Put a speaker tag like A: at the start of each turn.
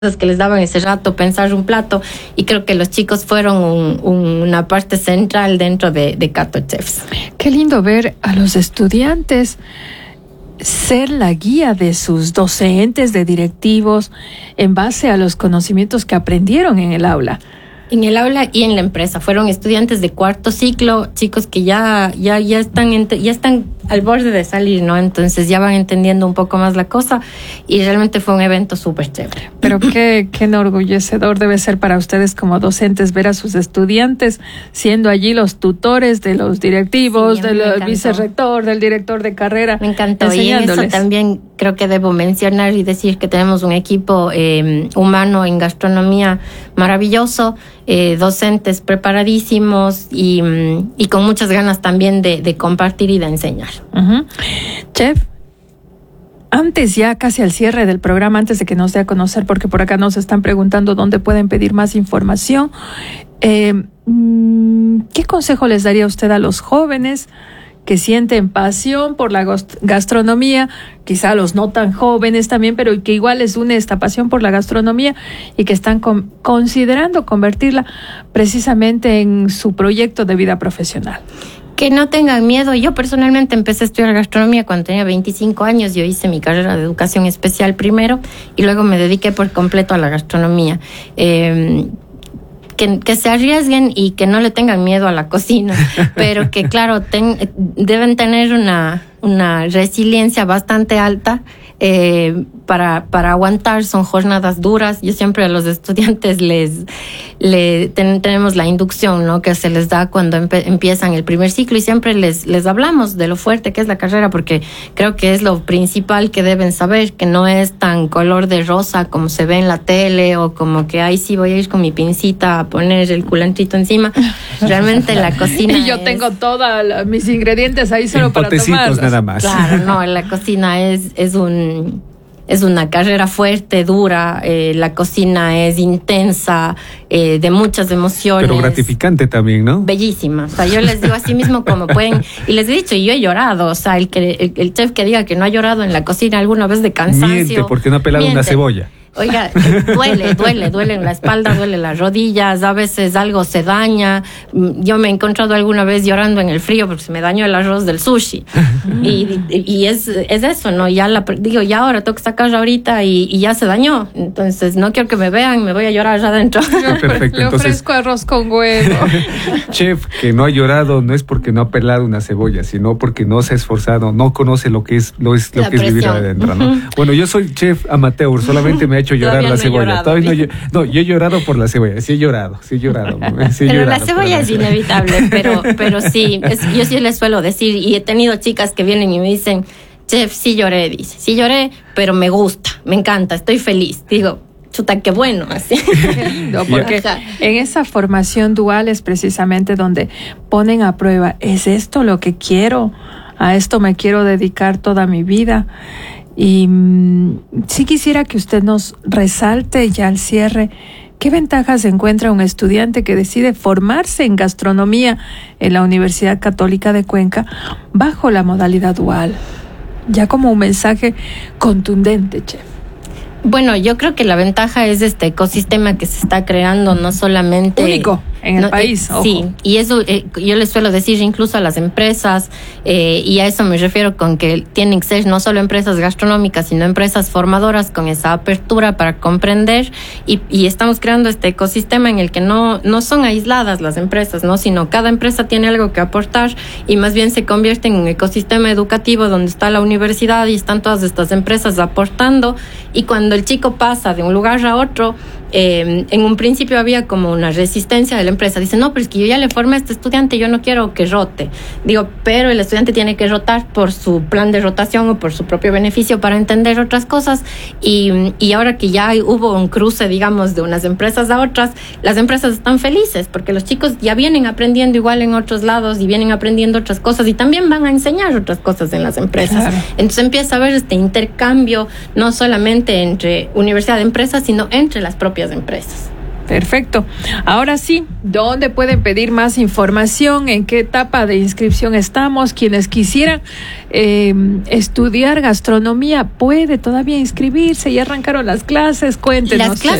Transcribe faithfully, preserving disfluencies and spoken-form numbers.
A: que les daban ese rato pensar un plato, y creo que los chicos fueron un, un, una parte central dentro de, de Cato Chefs.
B: Qué lindo ver a los estudiantes ser la guía de sus docentes, de directivos, en base a los conocimientos que aprendieron en el aula.
A: En el aula y en la empresa. Fueron estudiantes de cuarto ciclo, chicos que ya, ya, ya están, ya están al borde de salir, ¿no? Entonces ya van entendiendo un poco más la cosa, y realmente fue un evento súper chévere.
B: Pero qué, qué enorgullecedor debe ser para ustedes como docentes ver a sus estudiantes siendo allí los tutores de los directivos, sí, del vicerrector, del director de carrera.
A: Me encantó. Y en eso también creo que debo mencionar y decir que tenemos un equipo eh, humano en gastronomía maravilloso, eh, docentes preparadísimos y, y con muchas ganas también de, de compartir y de enseñar.
B: Uh-huh. Chef, antes ya casi al cierre del programa, antes de que nos dé a conocer, porque por acá nos están preguntando dónde pueden pedir más información, eh, ¿qué consejo les daría usted a los jóvenes que sienten pasión por la gastronomía, quizá a los no tan jóvenes también, pero que igual les une esta pasión por la gastronomía y que están con, considerando convertirla precisamente en su proyecto de vida profesional?
A: Que no tengan miedo. Yo personalmente empecé a estudiar gastronomía cuando tenía veinticinco años. Yo hice mi carrera de educación especial primero y luego me dediqué por completo a la gastronomía. Eh, Que, que se arriesguen y que no le tengan miedo a la cocina, pero que claro, ten, deben tener una, una resiliencia bastante alta eh, para, para aguantar. Son jornadas duras. Yo siempre a los estudiantes les, les ten, tenemos la inducción, ¿no?, que se les da cuando empe, empiezan el primer ciclo, y siempre les, les hablamos de lo fuerte que es la carrera, porque creo que es lo principal que deben saber, que no es tan color de rosa como se ve en la tele, o como que ay sí voy a ir con mi pincita a poner el culantrito encima. Realmente la cocina
B: y yo es... tengo todos mis ingredientes ahí solo para tomar
C: nada más.
A: Claro, no, la cocina es, es un es una carrera fuerte, dura. Eh, la cocina es intensa, eh, de muchas emociones.
C: Pero gratificante también, ¿no?
A: Bellísima. O sea, yo les digo así mismo como pueden, y les he dicho, yo he llorado. O sea, el que el, el chef que diga que no ha llorado en la cocina alguna vez de cansancio,
C: miente, porque no ha pelado miente. Una cebolla.
A: Oiga, duele, duele, duele en la espalda, duele las rodillas, a veces algo se daña. Yo me he encontrado alguna vez llorando en el frío porque se me dañó el arroz del sushi. Y, y es, es eso, ¿no? Ya la, digo, ya ahora tengo que sacar ahorita y, y ya se dañó. Entonces, no quiero que me vean, me voy a llorar allá adentro.
C: Perfecto.
B: Le ofrezco arroz con huevo.
C: Chef que no ha llorado no es porque no ha pelado una cebolla, sino porque no se ha esforzado, no conoce lo que es, lo es, lo que es vivir adentro, ¿no? Uh-huh. Bueno, yo soy chef amateur, solamente me ha hecho llorar la cebolla. Llorado, Todavía no, no, yo he llorado por la cebolla. Sí he llorado, sí he llorado. Sí he
A: pero
C: llorado,
A: la cebolla pero... es inevitable, pero, pero sí, es, yo sí les suelo decir, y he tenido chicas que vienen y me dicen, chef, sí lloré, dice, sí lloré, pero me gusta, me encanta, estoy feliz. Digo, chuta, qué bueno, así.
B: No, porque en esa formación dual es precisamente donde ponen a prueba, ¿es esto lo que quiero? ¿A esto me quiero dedicar toda mi vida? Y mmm, sí quisiera que usted nos resalte ya al cierre qué ventajas encuentra un estudiante que decide formarse en gastronomía en la Universidad Católica de Cuenca bajo la modalidad dual, ya como un mensaje contundente, chef.
A: Bueno, yo creo que la ventaja es este ecosistema que se está creando, no solamente...
B: Único en el
A: no,
B: país,
A: eh,
B: ojo.
A: Sí, y eso eh, yo les suelo decir incluso a las empresas, eh, y a eso me refiero con que tienen que ser no solo empresas gastronómicas, sino empresas formadoras con esa apertura para comprender, y, y estamos creando este ecosistema en el que no, no son aisladas las empresas, ¿no? Sino cada empresa tiene algo que aportar, y más bien se convierte en un ecosistema educativo donde está la universidad y están todas estas empresas aportando, y cuando el chico pasa de un lugar a otro, eh, en un principio había como una resistencia de la empresa. Dice, no, pero es que yo ya le formé a este estudiante, yo no quiero que rote. Digo, pero el estudiante tiene que rotar por su plan de rotación o por su propio beneficio para entender otras cosas, y, y ahora que ya hubo un cruce, digamos, de unas empresas a otras, las empresas están felices porque los chicos ya vienen aprendiendo igual en otros lados y vienen aprendiendo otras cosas, y también van a enseñar otras cosas en las empresas. Claro. Entonces empieza a haber este intercambio, no solamente entre universidad y empresas, sino entre las propias empresas.
B: Perfecto. Ahora sí, ¿dónde pueden pedir más información? ¿En qué etapa de inscripción estamos? Quienes quisieran eh, estudiar gastronomía, ¿puede todavía inscribirse? ¿Ya arrancaron las clases? Cuéntenos.
A: Las clases